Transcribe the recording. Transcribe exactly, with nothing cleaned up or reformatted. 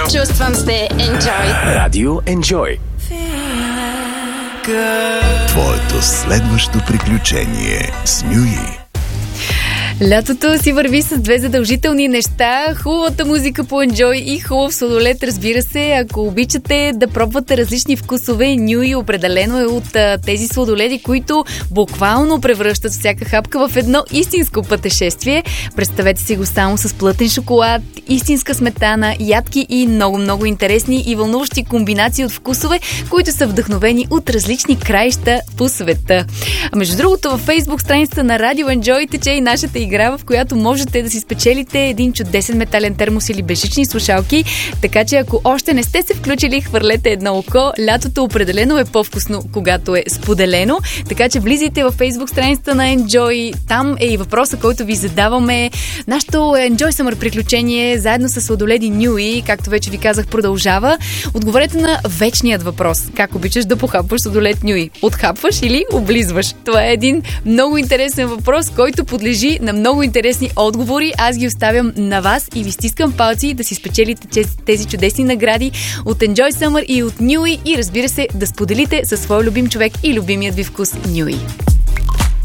Чувствам се Enjoy. Радио Enjoy. Твоето следващо приключение с Нюи. Лятото си върви с две задължителни неща. Хубавата музика по Enjoy и хубав сладолед, разбира се. Ако обичате да пробвате различни вкусове, Нюи определено е от а, тези сладоледи, които буквално превръщат всяка хапка в едно истинско пътешествие. Представете си го само с плътен шоколад, истинска сметана, ядки и много-много интересни и вълнуващи комбинации от вкусове, които са вдъхновени от различни краища по света. А между другото, във Facebook страницата на Радио Enjoy тече и нашата игра, в която можете да си спечелите един чудесен метален термос или безжични слушалки, така че ако още не сте се включили, хвърлете едно око. Лятото определено е по-вкусно, когато е споделено, така че влизайте във Facebook страницата на Enjoy. Там е и въпроса, който ви задаваме. Нашето Enjoy Summer приключение заедно с сладоледи Нюи, както вече ви казах, продължава. Отговорете на вечният въпрос. Как обичаш да похапваш сладолед Нюи? Отхапваш или облизваш? Това е един много интересен въпрос, който подлежи на много интересни отговори. Аз ги оставям на вас и ви стискам палци да си спечелите тези чудесни награди от Enjoy Summer и от Нюи и разбира се да споделите със своя любим човек и любимият ви вкус Нюи.